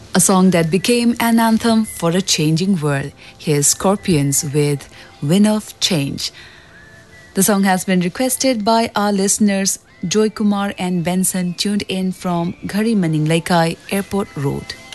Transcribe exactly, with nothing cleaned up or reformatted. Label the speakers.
Speaker 1: a song that became an anthem for a changing world. Here's Scorpions with Wind of Change. The song has been requested by our listeners Joy Kumar and Benson, tuned in from Ghari Maning Laikai Airport Road.